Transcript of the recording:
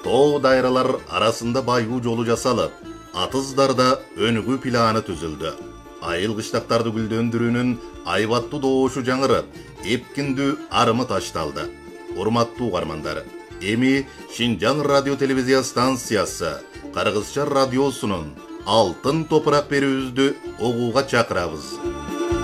тоо дайралар арасында байгуу жолу жасалып, атыздарда өнүгүү планы түзүлдү. Айыл кыштактарды гүлдөндүрүүнүн айбаттуу доошу жаңырып, эпкиндүү арымы ташталды. Урматтуу угармандар, эми Шинжаң радио телевизия станциясы Кыргызча радиосунун алтын топурак берүүбүздү угууга чакырабыз.